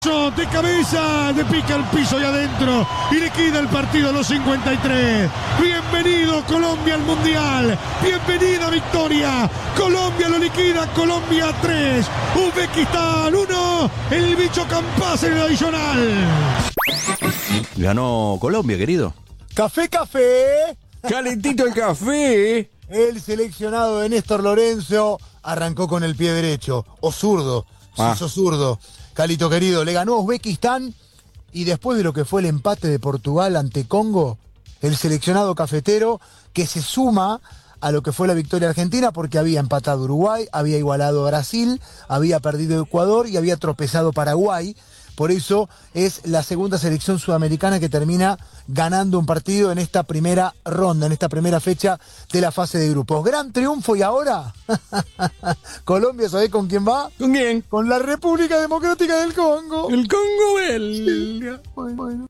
De cabeza, le pica el piso y adentro y le queda el partido a los 53. Bienvenido Colombia al Mundial, bienvenida victoria. Colombia lo liquida, Colombia 3, Uzbekistán 1, el bicho Campas en el adicional. Ganó Colombia, querido. ¡Café, café! ¡Calentito el café! El seleccionado de Néstor Lorenzo arrancó con el pie derecho, o zurdo, se hizo zurdo. Calito querido, le ganó a Uzbekistán y después de lo que fue el empate de Portugal ante Congo, el seleccionado cafetero que se suma a lo que fue la victoria argentina porque había empatado Uruguay, había igualado a Brasil, había perdido Ecuador y había tropezado Paraguay. Por eso es la segunda selección sudamericana que termina ganando un partido en esta primera ronda, en esta primera fecha de la fase de grupos. Gran triunfo y ahora Colombia, ¿sabés con quién va? ¿Con quién? Con la República Democrática del Congo. El Congo belga. Sí. Bueno.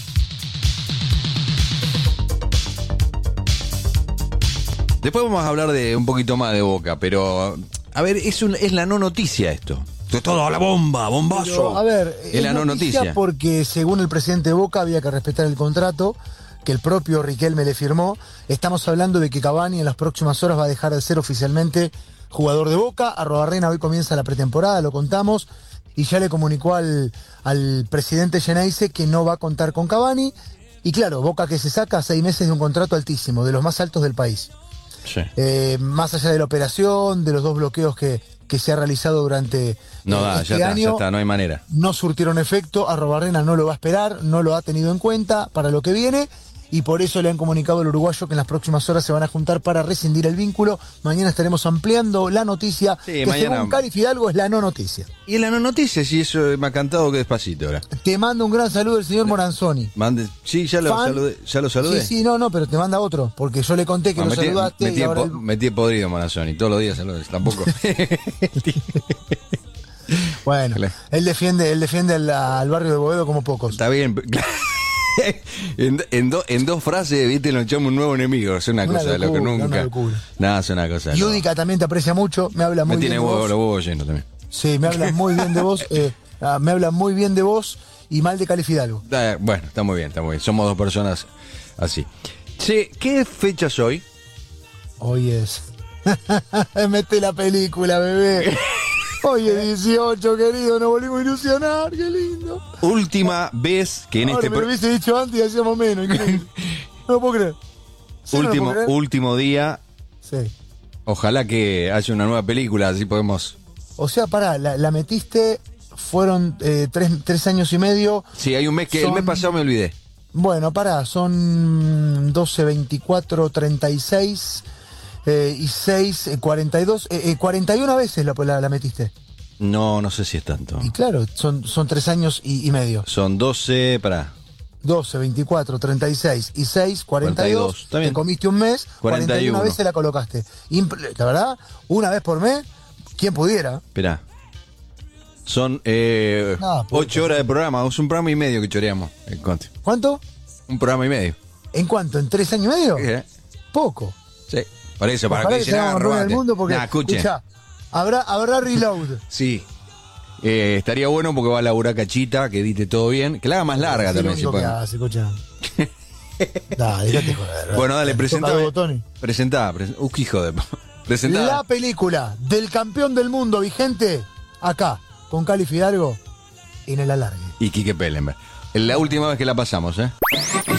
Después vamos a hablar de un poquito más de Boca, pero a ver, es la no noticia esto. Todo a la bomba, bombazo. Pero, a ver, es la no noticia. Porque según el presidente de Boca había que respetar el contrato que el propio Riquelme le firmó. Estamos hablando de que Cavani en las próximas horas va a dejar de ser oficialmente jugador de Boca. Arrobarrena hoy comienza la pretemporada, lo contamos, y ya le comunicó al presidente Geneise que no va a contar con Cavani. Y claro, Boca que se saca 6 meses de un contrato altísimo, de los más altos del país. Sí. Más allá de la operación, de los 2 bloqueos que se ha realizado durante este año, ya está, no hay manera. No surtieron efecto, Arrobarrena no lo va a esperar, no lo ha tenido en cuenta para lo que viene, y por eso le han comunicado al uruguayo que en las próximas horas se van a juntar para rescindir el vínculo. Mañana estaremos ampliando la noticia, que mañana, según Cali Fidalgo es la no noticia. Y en la no noticia, sí, eso me ha cantado que despacito ahora. Te manda un gran saludo el señor Moranzoni. Sí, ya lo saludé. Sí, no, pero te manda otro, porque yo le conté que lo saludaste. Metí podrido Moranzoni, todos los días saludos, tampoco. Bueno, él defiende al barrio de Boedo como pocos. Está bien. En 2 frases, viste, nos echamos un nuevo enemigo. Es una cosa de lo que nunca. Nada, es una cosa. Yudica también te aprecia mucho, me habla muy bien de vos. Me tiene los huevos llenos también. Sí, me hablan muy bien de vos. Me hablan muy bien de vos y mal de Cali Fidalgo. Bueno, está muy bien. Somos 2 personas así. Che, ¿qué fecha es hoy? Hoy es. Mete la película, bebé. Hoy es 18, querido, nos volvimos a ilusionar, qué lindo. Última vez que en Ahora me lo hubiese dicho antes y hacíamos menos. No lo puedo creer. Último día. Sí. Ojalá que haya una nueva película, así podemos. O sea, pará, la metiste, fueron 3 años y medio. Sí, hay un mes que el mes pasado me olvidé. Bueno, pará, son 12, 24, 36... y 6, 42, 41 veces la metiste. No sé si es tanto. Y claro, son 3 años y medio. Son 12, 12, 24, 36 y 6, 42. Te comiste un mes, 41 veces la colocaste. La verdad, una vez por mes, ¿quién pudiera? Esperá. Son 8 horas de programa, es un programa y medio que choreamos. ¿Cuánto? Un programa y medio. ¿En cuánto? ¿En 3 años y medio? Poco. Sí. Por eso, para ojalá que dicen el mundo porque, escucha, habrá reload. Sí. Estaría bueno porque va a laburar Cachita, que edite todo bien. Que la haga más larga también, si puede. Escucha. Dale, déjate joder. Bueno, dale, presentá. Hijo de... Presentá. La película del campeón del mundo vigente, acá, con Cali Fidalgo, en el alargue. Y Quique Pellenberg. Es la última vez que la pasamos,